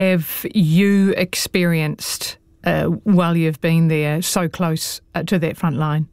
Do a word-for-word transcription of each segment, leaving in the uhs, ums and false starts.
have you experienced uh, while you've been there so close uh, to that front line?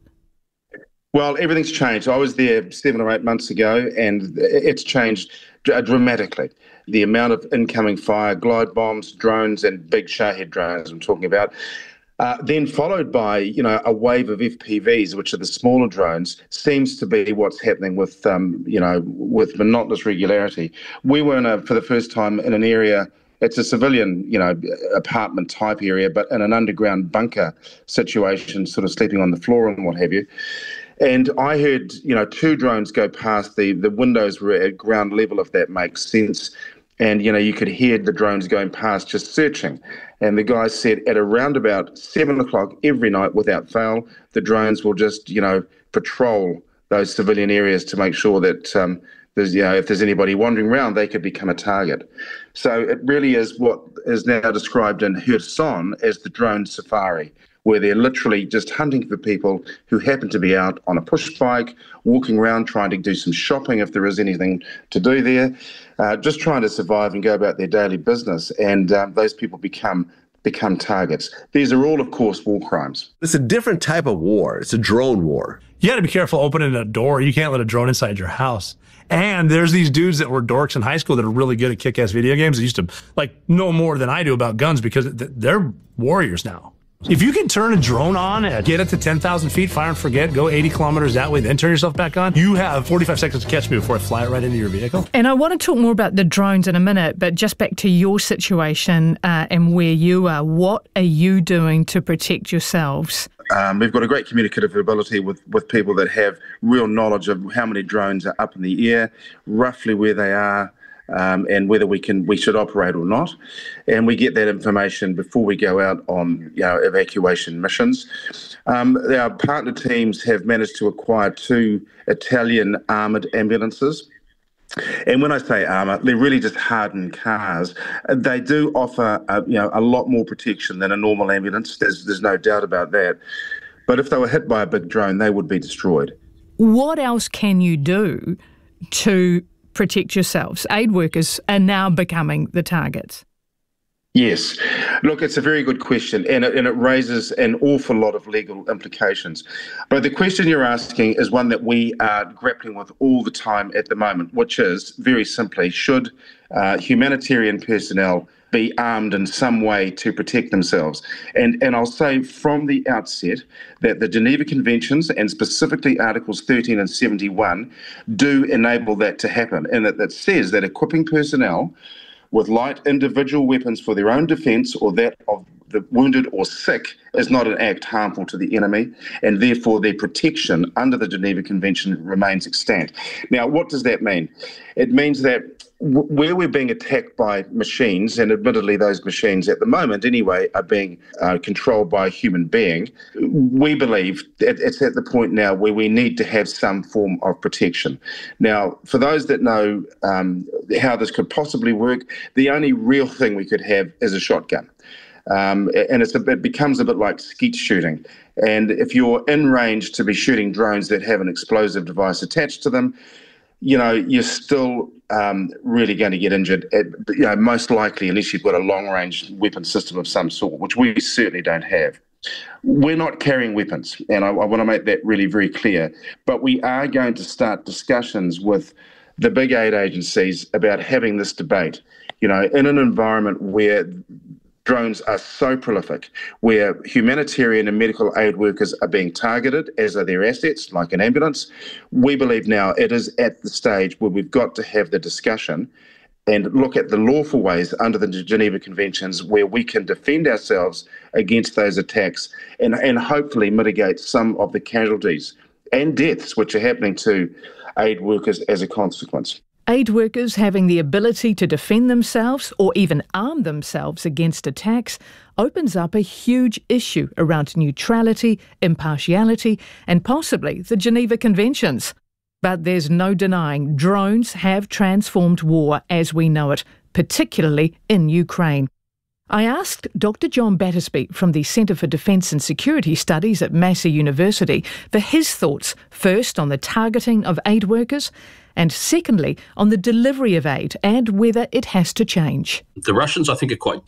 Well, everything's changed. I was there seven or eight months ago, and it's changed dramatically. The amount of incoming fire, glide bombs, drones, and big Shahed drones I'm talking about, uh, then followed by, you know, a wave of F P Vs, which are the smaller drones, seems to be what's happening with, um, you know, with monotonous regularity. We were in a, for the first time in an area. It's a civilian, you know, apartment type area, but in an underground bunker situation, sort of sleeping on the floor and what have you. And I heard, you know, two drones go past. The, the windows were at ground level, if that makes sense. And, you know, you could hear the drones going past just searching. And the guy said at around about seven o'clock every night without fail, the drones will just, you know, patrol those civilian areas to make sure that, um, there's, you know, if there's anybody wandering around, they could become a target. So it really is what is now described in Kherson as the drone safari, where they're literally just hunting for people who happen to be out on a push bike, walking around, trying to do some shopping if there is anything to do there, uh, just trying to survive and go about their daily business. And um, those people become become targets. These are all, of course, war crimes. It's a different type of war. It's a drone war. You got to be careful opening a door. You can't let a drone inside your house. And there's these dudes that were dorks in high school that are really good at kick-ass video games. They used to, like, know more than I do about guns because they're warriors now. If you can turn a drone on and get it to ten thousand feet, fire and forget, go eighty kilometers that way, then turn yourself back on, you have forty-five seconds to catch me before I fly it right into your vehicle. And I want to talk more about the drones in a minute, but just back to your situation uh, and where you are. What are you doing to protect yourselves? Um, we've got a great communicative ability with, with people that have real knowledge of how many drones are up in the air, roughly where they are, Um, and whether we can we should operate or not. And we get that information before we go out on, you know, evacuation missions. Um, our partner teams have managed to acquire two Italian armoured ambulances. And when I say armour, they're really just hardened cars. They do offer a, you know, a lot more protection than a normal ambulance. There's, there's no doubt about that. But if they were hit by a big drone, they would be destroyed. What else can you do to protect yourselves? Aid workers are now becoming the targets. Yes. Look, it's a very good question, and it, and it raises an awful lot of legal implications. But the question you're asking is one that we are grappling with all the time at the moment, which is, very simply, should uh, humanitarian personnel be armed in some way to protect themselves? And and I'll say from the outset that the Geneva Conventions, and specifically Articles thirteen and seventy-one, do enable that to happen, and that, that says that equipping personnel with light individual weapons for their own defence or that of the wounded or sick is not an act harmful to the enemy, and therefore their protection under the Geneva Convention remains extant. Now, what does that mean? It means that w- where we're being attacked by machines, and admittedly those machines at the moment anyway are being uh, controlled by a human being, we believe that it's at the point now where we need to have some form of protection. Now, for those that know um, how this could possibly work, the only real thing we could have is a shotgun. Um, and it's a, it becomes a bit like skeet shooting. And if you're in range to be shooting drones that have an explosive device attached to them, you know, you're still um, really going to get injured, at, you know, most likely, unless you've got a long-range weapon system of some sort, which we certainly don't have. We're not carrying weapons, and I, I want to make that really very clear. But we are going to start discussions with the big aid agencies about having this debate, you know, in an environment where drones are so prolific, where humanitarian and medical aid workers are being targeted, as are their assets, like an ambulance. We believe now it is at the stage where we've got to have the discussion and look at the lawful ways under the Geneva Conventions where we can defend ourselves against those attacks and, and hopefully mitigate some of the casualties and deaths which are happening to aid workers as a consequence. Aid workers having the ability to defend themselves or even arm themselves against attacks opens up a huge issue around neutrality, impartiality, and possibly the Geneva Conventions. But there's no denying drones have transformed war as we know it, particularly in Ukraine. I asked Doctor John Battersby from the Centre for Defence and Security Studies at Massey University for his thoughts, first on the targeting of aid workers, and secondly, on the delivery of aid and whether it has to change. The Russians, I think, are quite